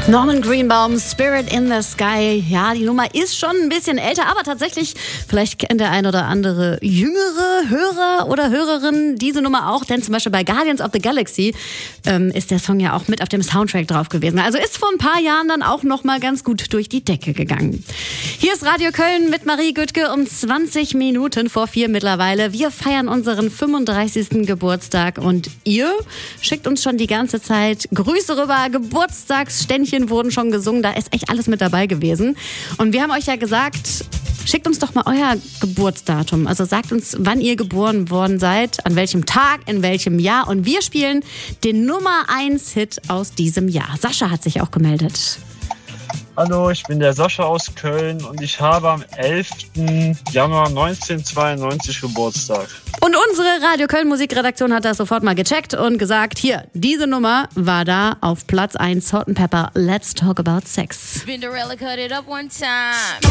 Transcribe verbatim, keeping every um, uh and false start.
Norman Greenbaum, Spirit in the Sky. Ja, die Nummer ist schon ein bisschen älter, aber tatsächlich, vielleicht kennt der ein oder andere jüngere Hörer oder Hörerin diese Nummer auch, denn zum Beispiel bei Guardians of the Galaxy ähm, ist der Song ja auch mit auf dem Soundtrack drauf gewesen. Also ist vor ein paar Jahren dann auch nochmal ganz gut durch die Decke gegangen. Hier ist Radio Köln mit Marie Güttke um zwanzig Minuten vor vier mittlerweile. Wir feiern unseren fünfunddreißigsten Geburtstag und ihr schickt uns schon die ganze Zeit Grüße rüber, Geburtstagsständchen wurden schon gesungen, da ist echt alles mit dabei gewesen. Und wir haben euch ja gesagt, schickt uns doch mal euer Geburtsdatum. Also sagt uns, wann ihr geboren worden seid, an welchem Tag, in welchem Jahr. Und wir spielen den Nummer eins Hit aus diesem Jahr. Sascha hat sich auch gemeldet. Hallo, ich bin der Sascha aus Köln und ich habe am elften Januar neunzehnhundertzweiundneunzig Geburtstag. Und unsere Radio Köln Musikredaktion hat das sofort mal gecheckt und gesagt, hier, diese Nummer war da auf Platz eins, Salt and Pepper, Let's Talk About Sex.